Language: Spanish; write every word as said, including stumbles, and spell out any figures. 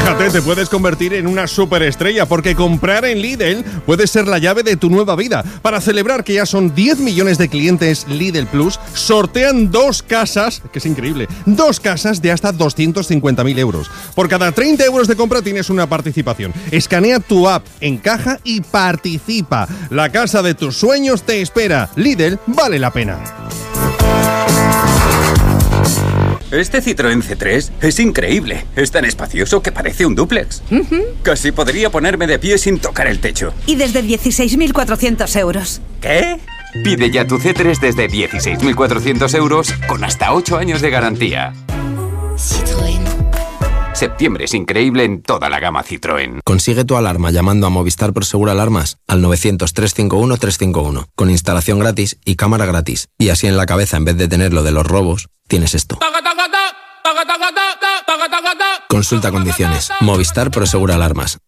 Fíjate, te puedes convertir en una superestrella porque comprar en Lidl puede ser la llave de tu nueva vida. Para celebrar que ya son diez millones de clientes Lidl Plus, sortean dos casas, que es increíble, dos casas de hasta doscientos cincuenta mil euros. Por cada treinta euros de compra tienes una participación. Escanea tu app en caja y participa. La casa de tus sueños te espera. Lidl vale la pena. Este Citroën C tres es increíble. Es tan espacioso que parece un dúplex. Uh-huh. Casi podría ponerme de pie sin tocar el techo. Y desde dieciséis mil cuatrocientos euros. ¿Qué? Pide ya tu C tres desde dieciséis mil cuatrocientos euros con hasta ocho años de garantía. Citroën. Septiembre es increíble en toda la gama Citroën. Consigue tu alarma llamando a Movistar Prosegur Alarmas al novecientos, trescientos cincuenta y uno, trescientos cincuenta y uno, con instalación gratis y cámara gratis. Y así en la cabeza, en vez de tener lo de los robos, tienes esto. Consulta condiciones. Movistar Prosegur Alarmas.